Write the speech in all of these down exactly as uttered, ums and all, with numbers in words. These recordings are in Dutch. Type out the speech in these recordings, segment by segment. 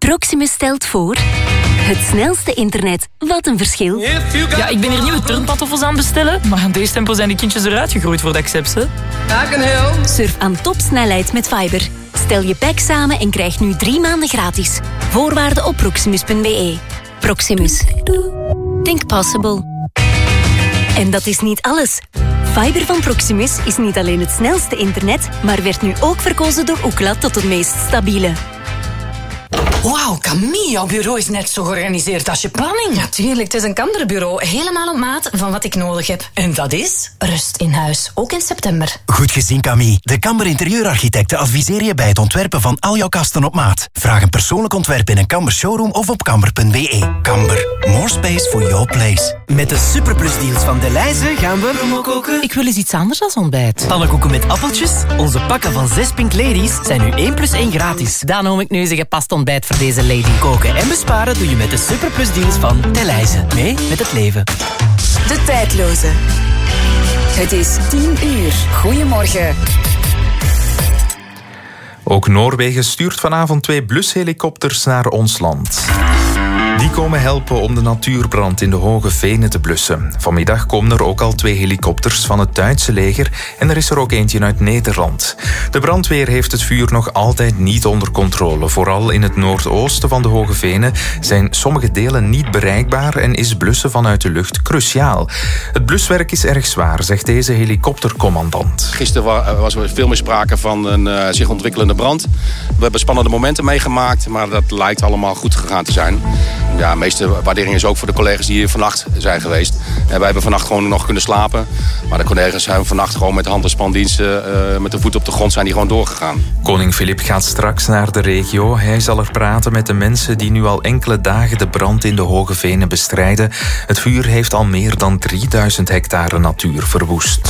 Proximus stelt voor... Het snelste internet. Wat een verschil. Ja, ik ben hier nieuwe turnpantoffels aan bestellen, maar aan deze tempo zijn de kindjes eruit gegroeid voor de accepts, hè. Surf aan topsnelheid met Fiber. Stel je pack samen en krijg nu drie maanden gratis. Voorwaarden op proximus punt b e. Proximus. Think possible. En dat is niet alles. Fiber van Proximus is niet alleen het snelste internet, maar werd nu ook verkozen door Ookla tot het meest stabiele. Wauw, Camille, jouw bureau is net zo georganiseerd als je planning. Natuurlijk, het is een Kamberbureau. Helemaal op maat van wat ik nodig heb. En dat is? Rust in huis, ook in september. Goed gezien, Camille. De Kamber Interieurarchitecten adviseren je bij het ontwerpen van al jouw kasten op maat. Vraag een persoonlijk ontwerp in een Kamber showroom of op kamber punt b e. Kamber, more space for your place. Met de superplusdeals van Delhaize gaan we... koken. Ik wil eens iets anders dan ontbijt. Pannenkoeken met appeltjes. Onze pakken van zes Pink Ladies zijn nu één plus één gratis. Dan noem ik nu eens een gepast ontbijt voor deze lady. Koken en besparen doe je met de superplusdeals van Delhaize. Mee met het leven. De tijdloze. Het is tien uur. Goedemorgen. Ook Noorwegen stuurt vanavond twee blushelikopters naar ons land. Die komen helpen om de natuurbrand in de Hoge Venen te blussen. Vanmiddag komen er ook al twee helikopters van het Duitse leger en er is er ook eentje uit Nederland. De brandweer heeft het vuur nog altijd niet onder controle. Vooral in het noordoosten van de Hoge Venen zijn sommige delen niet bereikbaar en is blussen vanuit de lucht cruciaal. Het bluswerk is erg zwaar, zegt deze helikoptercommandant. Gisteren was er veel meer sprake van een uh, zich ontwikkelende brand. We hebben spannende momenten meegemaakt, maar dat lijkt allemaal goed gegaan te zijn. Ja, de meeste waardering is ook voor de collega's die hier vannacht zijn geweest. En wij hebben vannacht gewoon nog kunnen slapen. Maar de collega's zijn vannacht gewoon met hand- en spandiensten, uh, met de voet op de grond zijn die gewoon doorgegaan. Koning Filip gaat straks naar de regio. Hij zal er praten met de mensen die nu al enkele dagen de brand in de Hoge Venen bestrijden. Het vuur heeft al meer dan drieduizend hectare natuur verwoest.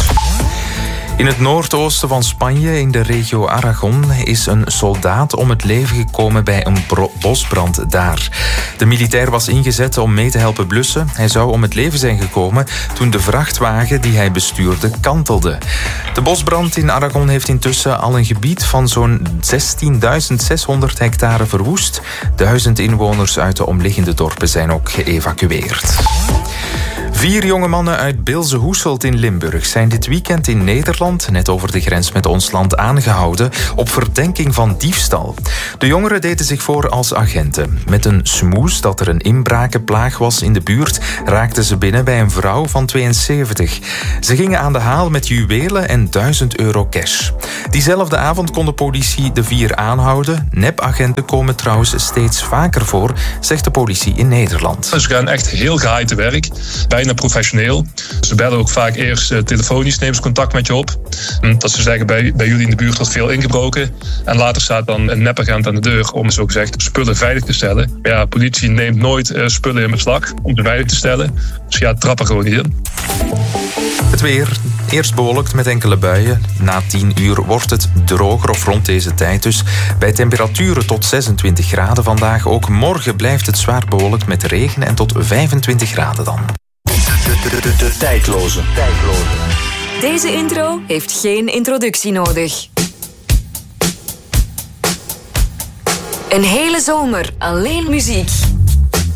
In het noordoosten van Spanje, in de regio Aragon, is een soldaat om het leven gekomen bij een bro- bosbrand daar. De militair was ingezet om mee te helpen blussen. Hij zou om het leven zijn gekomen toen de vrachtwagen die hij bestuurde kantelde. De bosbrand in Aragon heeft intussen al een gebied van zo'n zestienduizend zeshonderd hectare verwoest. Duizend inwoners uit de omliggende dorpen zijn ook geëvacueerd. Vier jonge mannen uit Bilze-Hoeselt in Limburg zijn dit weekend in Nederland, net over de grens met ons land, aangehouden op verdenking van diefstal. De jongeren deden zich voor als agenten. Met een smoes dat er een inbrakenplaag was in de buurt, raakten ze binnen bij een vrouw van tweeënzeventig. Ze gingen aan de haal met juwelen en duizend euro cash. Diezelfde avond kon de politie de vier aanhouden. Nepagenten komen trouwens steeds vaker voor, zegt de politie in Nederland. Ze gaan echt heel geheim te werk. Bijna professioneel. Ze bellen ook vaak eerst uh, telefonisch, nemen ze contact met je op. Dat ze zeggen, bij, bij jullie in de buurt wordt veel ingebroken. En later staat dan een nepagent aan de deur om zogezegd spullen veilig te stellen. Ja, politie neemt nooit uh, spullen in beslag om ze veilig te stellen. Dus ja, trappen gewoon niet in. Het weer. Eerst bewolkt met enkele buien. Na tien uur wordt het droger of rond deze tijd dus. Bij temperaturen tot zesentwintig graden vandaag. Ook morgen blijft het zwaar bewolkt met regen en tot vijfentwintig graden dan. De, de, de, de tijdloze. tijdloze. Deze intro heeft geen introductie nodig. Een hele zomer alleen muziek.